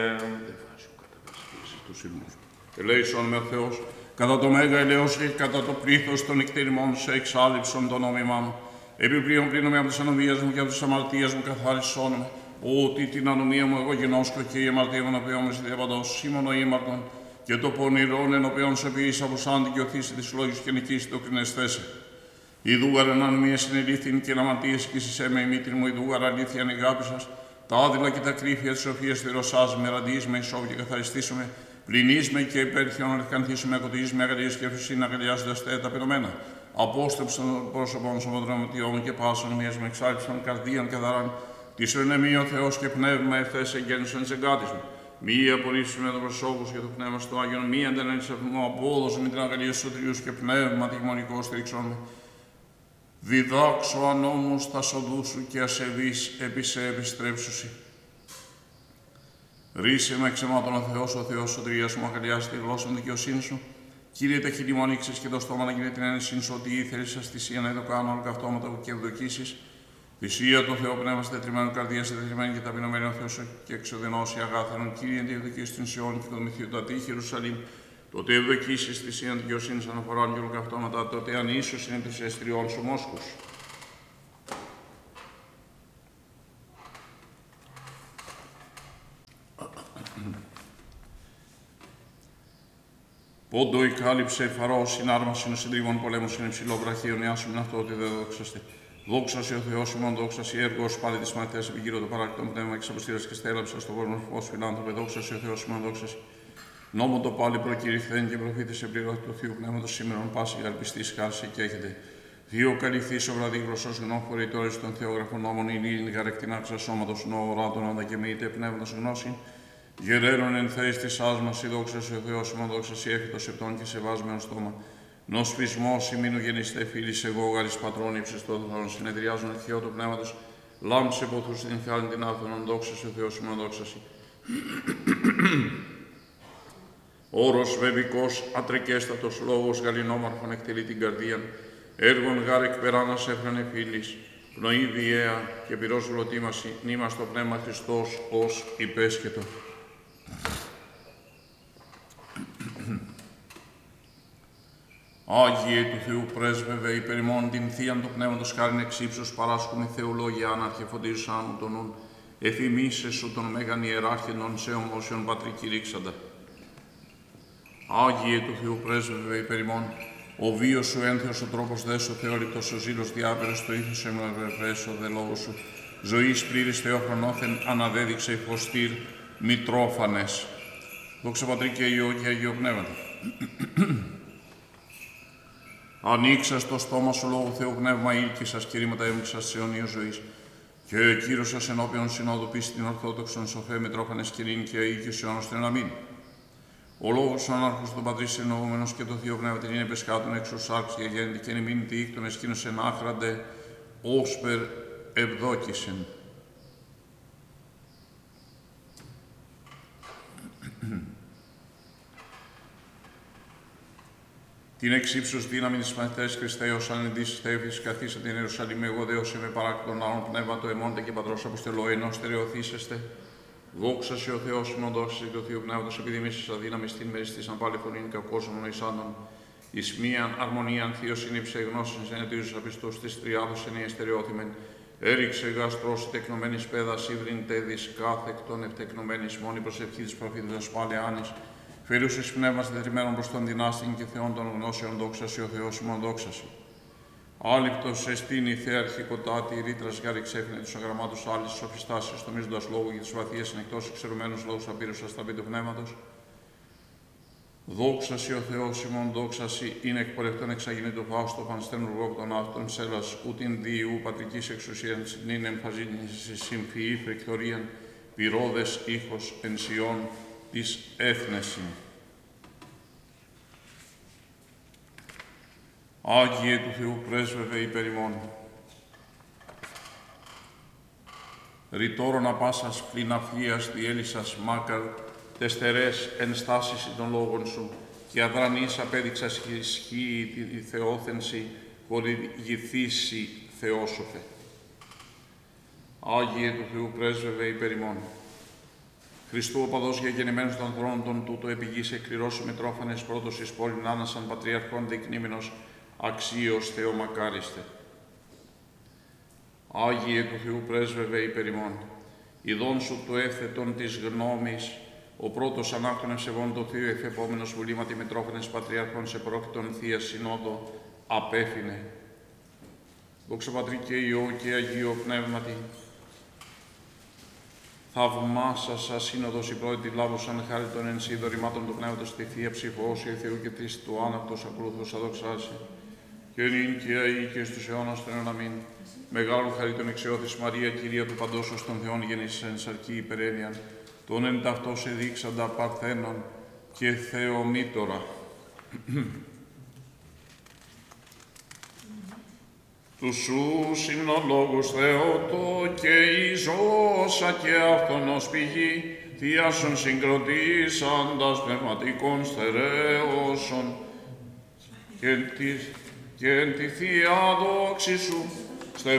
Ελέησον με ο Θεός, κατά το μέγα ελέος και κατά το πλήθος των νυχτεριμών σε εξάλληψον το νόμιμά μου. Επιπλέον πλύνομαι από τις ανομίες μου και από τις αμαρτίες μου καθάρισόν με, ότι την ανομία μου εγώ γινώσκω και η αμαρτία μου ενωπιών με διαπαντός, σήμωνο ήμαρτον, και το πονηρόν ενωπιών σε ποιήσα από σαν δικαιωθήσει της λόγης και νικήσει το κρινεσθέσε. Ιδούγαρ εν ανομία συνελήφθην και αμαρτίες και σε με η μήτρη μου, ιδούγαρ αλήθεια ανεγάπησας, τα άδειλα και τα κρύφια της σοφίας θηροσάς με ραντείς με ισόβ και καθαριστήσουμε. Πληνείς με και υπέρθιον αληθκανθήσουμε, ακοτήσεις με αγαλίες και ευσύνη αγαλιάζοντας τα πενωμένα. Απόστρεψαν πρόσωπον σωματρομητιών και πάσαν μίας με εξάλειψαν καρδίαν καθαράν. Της ρενεμή ο Θεός και πνεύμα ευθές εγγέννησαν της εγκάτης μου. Μία απολύσου με τον προσώπους και το πνεύμα στο Άγιον, μία αντενένης αυτού απόδοση με την αγαλία σωτηριούς και πνεύμα τιμονικό στηρίξον με. Διδάξω ανόμως τα σοδού σου και ασεβείς επί σε επιστρέψουσι. Ρίσε με εξαιμάτων ο Θεός σωτηρίας μου, αγαλιάσει τη γλώσσα μου δικαιοσύνη σου. Κύριε, τα χείλη μου ανοίξεις και το στόμα να γίνει την ένεση σου, ότι ήθελες σας θυσία να ειδοκάνω όλα καυτώματα και ευδοκίσεις. Θυσία του Θεού πνεύμα συντετριμένου, καρδία συντετριμένη και ταπεινωμένη ο Θεός και εξοδενώσει αγάθερον. Κύριε, αντιευδοκίσεις την Σιών και το μυθείο του Ατή Ιερουσαλήμ. Τότε ευδοκίσεις θυσία δικαιοσύνης αναφορών και όλα καυτώματα, τότε αν ίσως είναι τους εστριών σου μόσχους. Πόντο η κάλυψε φαρό, συνάρμαση είναι συντριβών πολέμου, είναι ψηλό βραχίων, ιάσου αυτό ότι δεν δόξαστε. Δόξασε ο Θεός ημών, δόξασε έργο, πάλι τη μαθητές επιγύρω το παράκτητο πνεύμα, εξαποστήρας και στέλαψα στον κόσμο φως φιλάνθρωπε, δόξασε ο Θεός ημών, δόξασε. Νόμο το πάλι προκηρυχθέν και προφήτησε πληρώτη του Θείου Πνεύματος σήμερον πάση γαλπιστής χάρση και έχετε. Δύο καλυφθείς ο βραδί γλωσσός γνώμη φορητόρης των θεόγραφων νόμων, η λύνη γαρεκτινάξα σώματος νόωράτων αντακεμείται πνεύματος γνώση. Γεραίρον εν θέης της άσμας, η δόξα σε ο Θεός ημών, δόξα σε έφυτος επτών και σεβάσμενο στόμα. Νοσφισμός ημίνου γεννήστε φίλης εγώ γαρις πατρών ύψης των θρόνων, συνεδριάζουν ευχαίο του πνεύματος, λάμψε ποθούς την χάλιν την άφθονον, δόξα σε ο Θεός ημών, δόξα σε. Όρος βεβικός, ατρεκέστατος, λόγος γαλινόμαρφων εκτελεί την καρδίαν, έργων γάρ εκπεράνας έφρανε φίλης, πνοή διαία και πυρός βλωτήμαση, νήμα στο πνεύμα Χριστός ως υπέσχετο. Άγιε του Θεού πρέσβευε υπερ ημών την θείαν του πνεύματος χάριν εξ ύψους παράσκουμη θεολόγια άναρχε φωτίζουσαν μου τον νουν, εφημίσε σου τον μέγαν ιεράρχεντον σε ομόσιον πατρί κηρύξαντα. Άγιε του Θεού πρέσβευε υπερ ημών, ο βίος σου ένθεος ο τρόπος δέσο θεόληπτος ο ζήλος διάπερος το ήθος εμνευρέσο δε λόγος σου, ζωής πλήρης θεόχρονόθεν αναδέδειξε φωστήρ μητρόφανες. Δόξα Πατρί και Υιό και Αγίο Πνεύματι. Ανοίξας το στόμα σου λόγω Θεού Πνεύμα ήλκησας και ρήματα έμειξας σε αιωνία ζωής. Και κύρωσας ενώπιον συνόδου πίστη την Ορθόδοξον σοφέ μητρόφανες κυρίν και αίκης αιώνος την αμήν. Ο λόγος ο ανάρχος των πατρίς εννοούμενος και το Θείο Πνεύμα την είναι πεσκάτων έξω σάρξ και γέννητη και νημήν τη ήκτον εσκήνωσεν άχραντε όσπερ ευδόκησεν. Την εξύψους δύναμη της μαθητές Χριστέως ανεντήσεις θέυης καθίσατε την Ιερουσαλήμ, εγώ δέωσε με παράκτον άλλων πνεύμα το εμόντε και πατρός αποστελώ ενός στερεωθήσεστε. Δόξα σε ο Θεός ημών, δόξα σε το Θείο Πνεύματος, επειδή μίσης αδύναμης την μεριστήσαν πάλι φωνήν κακόσων νοησάντων, εις μίαν αρμονίαν θείος συνήψε γνώσιν ενετίζους απιστούς της τριάδος ενία στερεώθημεν, έριξε γαστρός τεκνομένης πέδας ύβριν τέδης κάθεκτον ευτεκνομένης μόνη προσευχή της προφήτητας πάλι άνης, φέρουσες πνεύμα συντετριμένων προς τον δυνάστην και θεών των γνώσεων, δόξα σε ο Θεός ημών, δόξα σε. Άλυπτος εστίν η θέα αρχικοτάτη, ρήτρας γάρι ξέφυνε τους αγραμμάτους άλλης σοφιστάσεως, τομίζοντας λόγου για τις βαθίες εκτός εξαιρουμένους λόγους απείρουσας τα του πνεύματος. Δόξα σε ο Θεός ημών, δόξα σε είναι εκπορευτόν εξαγενήτου φάουστο, πανστενουργό των αυτών σέλας, ούτιν διού πατρικής εξουσίας, νυν εμφαζίνης συμφυή φρεκτορίαν, πυρόδες ήχος ενσιών της έθνεσιν. Άγιε του Θεού πρέσβευε υπερ ημών. Ρητόρων απάσας πληναφλίας διέλυσας μάκαρ, τεστερές ενστάσεις των λόγων σου, και αδρανής απέδειξας ισχύει τη θεόθενση, χορηγηθήσει Θεόσοφε. Άγιε του Θεού πρέσβευε υπερ ημών. Χριστού οπαδός για γεννημένους των ανθρώπων τούτο επιγής εκκληρώσουμε τρόφανες πρώτος εις πόλην άνασαν πατριαρχών δεικνύμενος αξίως Θεομακάριστε. Άγιε του Θεού πρέσβευε υπερ ημών, ειδών σου του έφθετον της γνώμης, ο πρώτος ανάκτων ευσεβών το Θείο εφεπόμενος βουλήματι με τρόφανες πατριαρχών σε πρόκτον Θεία Συνόδο απέφυνε. Δόξα Πατρί και Υιό και Αγίο Πνεύματι, θαυμάσα σας σύνοδος η πρώτη λάβουσαν χάρη των εν σύ δωρημάτων του Πνεύματος στη Θεία Ψυχώσια Θεού και της του άνακτος ακολούθως αδοξάσει. Και νυν και αεί και στους αιώνας των αμήν. Μεγάλου χαρί τον εξαιώθης Μαρία, Κυρία του Παντός των Θεών γεννήσης εν σαρκή υπερένειαν, τον εν ταυτός εδείξαντα παρθένων και Θεομήτωρα. Του σου συμνολόγους Θεότο και η ζώσα και αυτόν ως πηγή, θείασον συγκροτήσαντας πνευματικών στερέωσον και εν τη Θεία δόξη σου